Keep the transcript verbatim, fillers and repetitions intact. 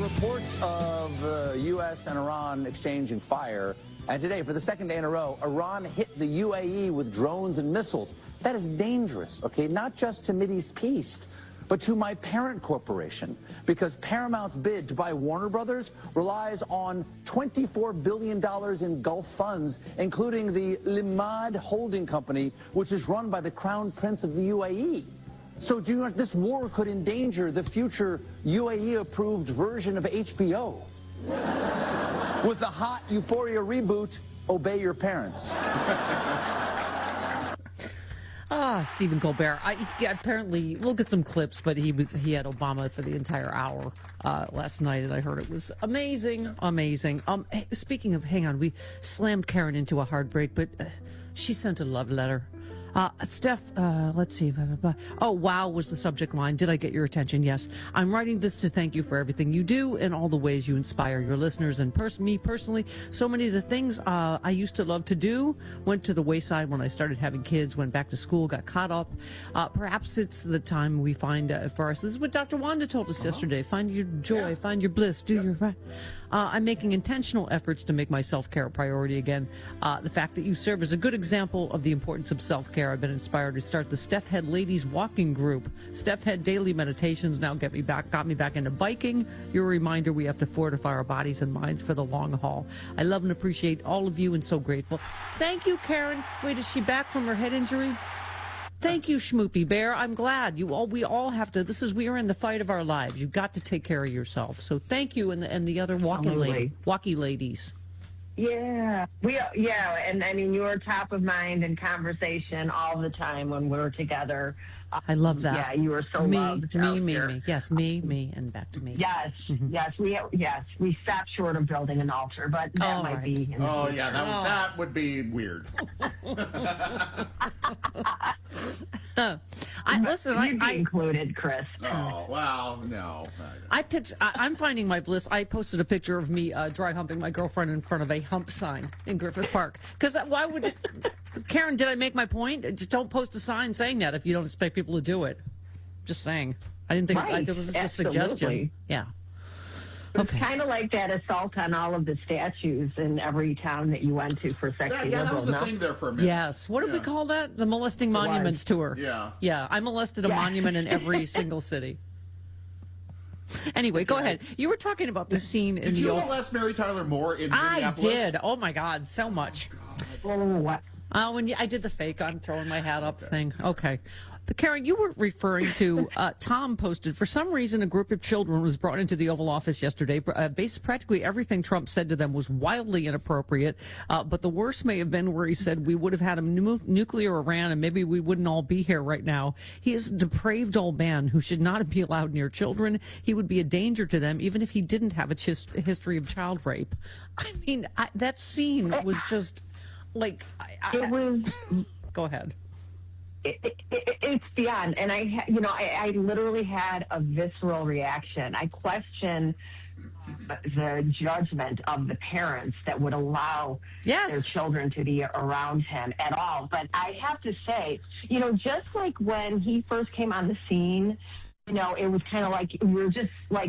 reports of the U S and Iran exchanging fire. And today, for the second day in a row, Iran hit the U A E with drones and missiles. That is dangerous, okay? Not just to Mideast peace, but to my parent corporation, because Paramount's bid to buy Warner Brothers relies on twenty-four billion dollars in Gulf funds, including the Limad Holding Company, which is run by the Crown Prince of the U A E. So do you know, this war could endanger the future U A E-approved version of H B O. With the hot Euphoria reboot, Obey Your Parents. Ah, Stephen Colbert. I, yeah, apparently, we'll get some clips, but he was he had Obama for the entire hour uh, last night, and I heard it was amazing, amazing. Um, hey, speaking of, hang on, we slammed Karen into a hard break, but uh, she sent a love letter. Uh, Steph, uh, let's see. Blah, blah, blah. Oh, wow was the subject line. Did I get your attention? Yes. I'm writing this to thank you for everything you do and all the ways you inspire your listeners and pers- me personally. So many of the things uh, I used to love to do went to the wayside when I started having kids, went back to school, got caught up. Uh, perhaps it's the time we find uh, for us. This is what Doctor Wanda told us uh-huh. yesterday. Find your joy, yeah. find your bliss, do yep. your right. Uh, I'm making intentional efforts to make my self-care a priority again. Uh, the fact that you serve as a good example of the importance of self-care. I've been inspired to start the Steph Head Ladies Walking Group. Steph Head Daily Meditations now get me back, got me back into biking. Your reminder we have to fortify our bodies and minds for the long haul. I love and appreciate all of you and so grateful. Thank you, Karen. Wait, is she back from her head injury? Thank you, Schmoopy Bear. I'm glad you all. We all have to. This is we are in the fight of our lives. You've got to take care of yourself. So thank you, and the and the other walking lady, walkie ladies. Yeah, we yeah, and I mean you were top of mind in conversation all the time when we were together. I love that. Yeah, you were so me, loved. Me, me, here. me. Yes, me, me, and back to me. Yes, mm-hmm. yes, we yes we stopped short of building an altar, but that oh, might right. be. In oh the yeah, that oh. that would be weird. I, listen, You'd I, be I included, Chris. Oh well, no. I picked. I, I'm finding my bliss. I posted a picture of me uh, dry humping my girlfriend in front of a hump sign in Griffith Park. Because why would it? Karen, did I make my point? Just don't post a sign saying that if you don't expect people to do it. Just saying. I didn't think right. it was just a Absolutely. suggestion. Yeah. It's okay. kind of like that assault on all of the statues in every town that you went to for sexy yeah, yeah, liberal. that was a no? thing there for a minute. Yes. What did yeah. we call that? The Molesting Monuments Tour. Yeah. Yeah. I molested a yeah. monument in every single city. Anyway, go ahead. You were talking about the scene in did the you old... molest Mary Tyler Moore in I Minneapolis? did. Oh, my God. So much. Oh, what? Oh, when you, I did the fake on throwing my hat up thing. Okay. But Karen, you were referring to, uh, Tom posted, for some reason a group of children was brought into the Oval Office yesterday. Uh, based, practically everything Trump said to them was wildly inappropriate. Uh, but the worst may have been where he said we would have had a nu- nuclear Iran and maybe we wouldn't all be here right now. He is a depraved old man who should not be allowed near children. He would be a danger to them even if he didn't have a chis- history of child rape. I mean, I, that scene was just like... I, I, it was... Go ahead. It, it, it's beyond, and I, you know, I, I literally had a visceral reaction. I question the judgment of the parents that would allow yes. their children to be around him at all. But I have to say, you know, just like when he first came on the scene, you know, it was kind of like we were just like